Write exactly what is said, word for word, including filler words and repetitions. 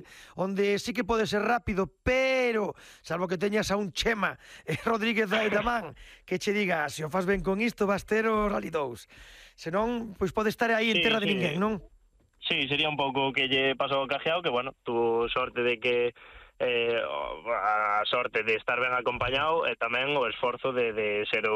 onde sí que pode ser rápido, pero salvo que teñas a un Chema eh, Rodríguez aí da man que che diga, se o faz ben con isto vas ter o Rally dous. Senón, pois pode estar aí en Sí, terra de sí. ninguén, non? Sí, sería un pouco que lle pasou ao Cajiao, que, bueno, tu sorte de que eh, a sorte de estar ben acompañado e tamén o esforzo de, de ser o